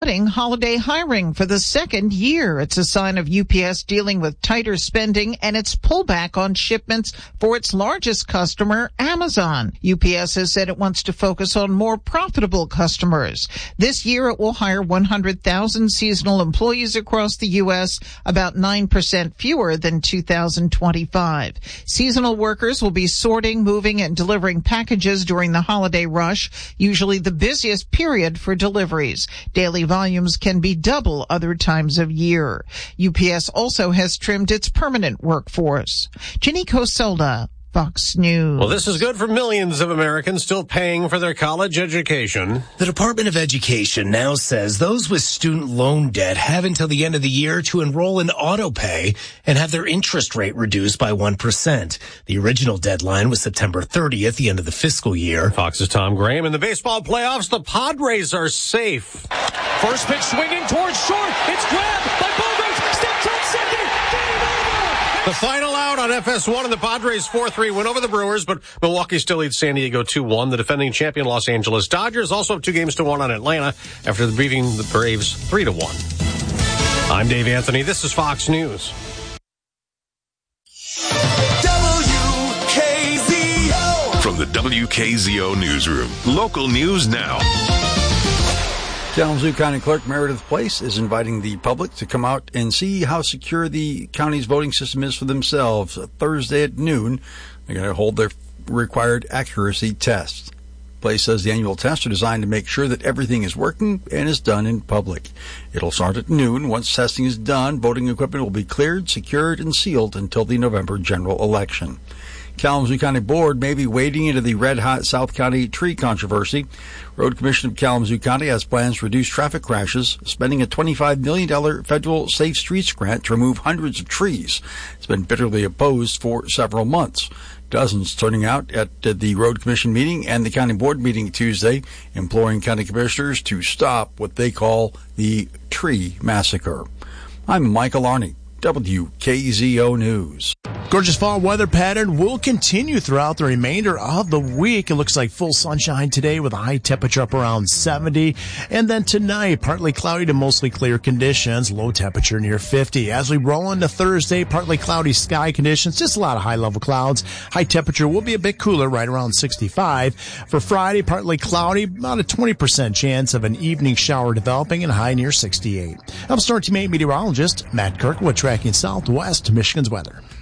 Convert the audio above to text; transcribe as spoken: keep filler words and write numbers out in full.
Holiday hiring for the second year. It's a sign of U P S dealing with tighter spending and its pullback on shipments for its largest customer, Amazon. U P S has said it wants to focus on more profitable customers. This year it will hire one hundred thousand seasonal employees across the U S, about nine percent fewer than two thousand twenty-five. Seasonal workers will be sorting, moving, and delivering packages during the holiday rush, usually the busiest period for deliveries. Daily volumes can be double other times of year. U P S also has trimmed its permanent workforce. Ginny Coselda, Fox News. Well, this is good for millions of Americans still paying for their college education. The Department of Education now says those with student loan debt have until the end of the year to enroll in autopay and have their interest rate reduced by one percent. The original deadline was September thirtieth, the end of the fiscal year. Fox's Tom Graham. In the baseball playoffs, the Padres are safe. First pitch swinging towards short. It's grabbed by Bogaerts. Steps on second. Game over. The final out on F S one, and the Padres four three win over the Brewers, but Milwaukee still leads San Diego two one. The defending champion Los Angeles Dodgers also have two games to one on Atlanta after beating the Braves three to one. I'm Dave Anthony. This is Fox News. W K Z O. From the W K Z O Newsroom, local news now. Kalamazoo County Clerk Meredith Place is inviting the public to come out and see how secure the county's voting system is for themselves. Thursday at noon, they're going to hold their required accuracy tests. Place says the annual tests are designed to make sure that everything is working and is done in public. It'll start at noon. Once testing is done, voting equipment will be cleared, secured, and sealed until the November general election. Kalamazoo County Board may be wading into the red-hot South County tree controversy. Road Commission of Kalamazoo County has plans to reduce traffic crashes, spending a twenty-five million dollars federal Safe Streets grant to remove hundreds of trees. It's been bitterly opposed for several months. Dozens turning out at the Road Commission meeting and the County Board meeting Tuesday, imploring county commissioners to stop what they call the tree massacre. I'm Michael Arney, W K Z O News. Gorgeous fall weather pattern will continue throughout the remainder of the week. It looks like full sunshine today with a high temperature up around seventy. And then tonight, partly cloudy to mostly clear conditions, low temperature near fifty. As we roll into Thursday, partly cloudy sky conditions, just a lot of high-level clouds. High temperature will be a bit cooler, right around sixty-five. For Friday, partly cloudy, about a twenty percent chance of an evening shower developing and high near sixty-eight. I'm Storm Team eight meteorologist Matt Kirkwood tracking Southwest Michigan's weather.